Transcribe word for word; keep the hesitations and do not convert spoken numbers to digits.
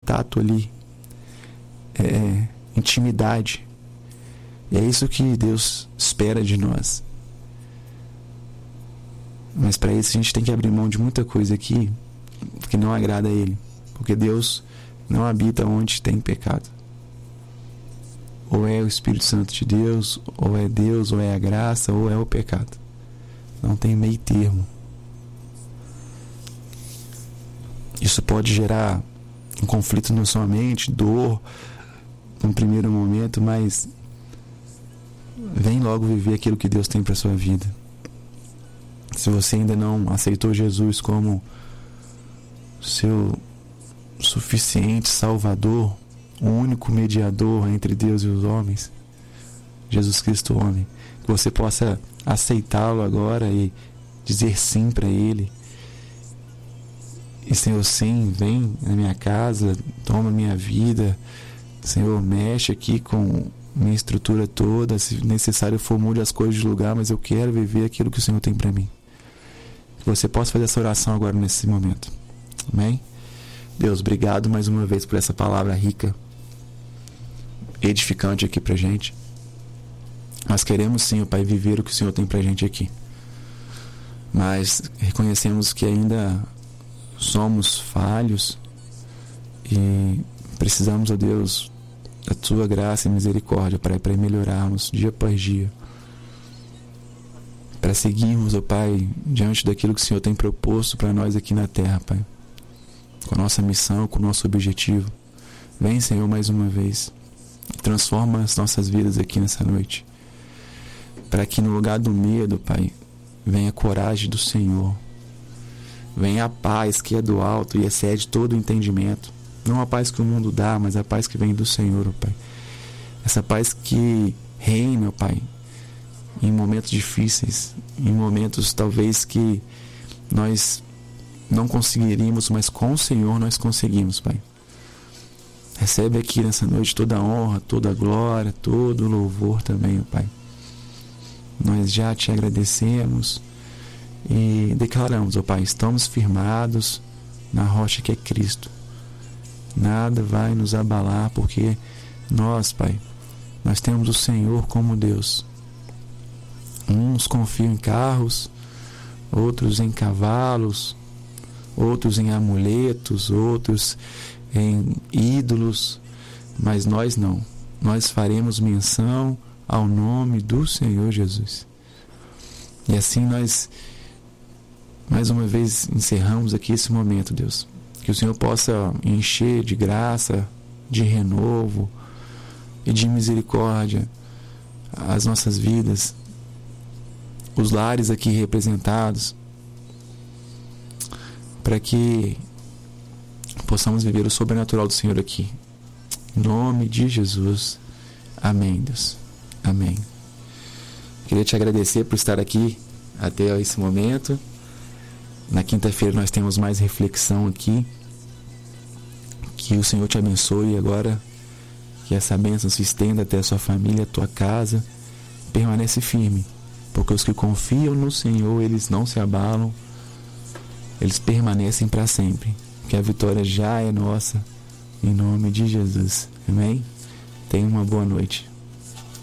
contato ali, é, intimidade. E é isso que Deus espera de nós. Mas para isso a gente tem que abrir mão de muita coisa aqui que não agrada a Ele, porque Deus não habita onde tem pecado. Ou é o Espírito Santo de Deus, ou é Deus, ou é a graça, ou é o pecado. Não tem meio termo. Isso pode gerar um conflito na sua mente, dor num primeiro momento, mas vem logo viver aquilo que Deus tem para sua vida. Se você ainda não aceitou Jesus como seu suficiente Salvador, o único mediador entre Deus e os homens, Jesus Cristo homem, que você possa aceitá-lo agora e dizer sim para Ele. E Senhor, sim, vem na minha casa, toma minha vida, Senhor, mexe aqui com minha estrutura toda, se necessário for, mude as coisas de lugar, mas eu quero viver aquilo que o Senhor tem para mim. Que você possa fazer essa oração agora nesse momento. Amém? Deus, obrigado mais uma vez por essa palavra rica, edificante aqui pra gente. Nós queremos sim, Pai, viver o que o Senhor tem pra gente aqui, mas reconhecemos que ainda somos falhos e precisamos, ó Deus, da Tua graça e misericórdia para melhorarmos dia após dia, para seguirmos, ó Pai, diante daquilo que o Senhor tem proposto para nós aqui na terra, Pai, com a nossa missão, com o nosso objetivo. Vem, Senhor, mais uma vez, transforma as nossas vidas aqui nessa noite, para que no lugar do medo, Pai, venha a coragem do Senhor, venha a paz que é do alto e excede todo o entendimento. Não a paz que o mundo dá, mas a paz que vem do Senhor, ó Pai. Essa paz que reina, ó Pai, em momentos difíceis, em momentos talvez que nós não conseguiríamos, mas com o Senhor nós conseguimos, Pai. Recebe aqui nessa noite toda a honra, toda a glória, todo o louvor também, ó Pai. Nós já te agradecemos e declaramos, ó Pai, estamos firmados na rocha que é Cristo. Nada vai nos abalar, porque nós, Pai, nós temos o Senhor como Deus. Uns confiam em carros, outros em cavalos, outros em amuletos, outros em ídolos, mas nós não. Nós faremos menção ao nome do Senhor Jesus. E assim nós, mais uma vez, encerramos aqui esse momento, Deus. Que o Senhor possa encher de graça, de renovo e de misericórdia as nossas vidas, os lares aqui representados, para que possamos viver o sobrenatural do Senhor aqui. Em nome de Jesus. Amém, Deus. Amém. Queria te agradecer por estar aqui até esse momento. Na quinta-feira nós temos mais reflexão aqui. Que o Senhor te abençoe agora. Que essa bênção se estenda até a sua família, a tua casa. Permanece firme, porque os que confiam no Senhor, eles não se abalam. Eles permanecem para sempre. Que a vitória já é nossa. Em nome de Jesus. Amém? Tenha uma boa noite.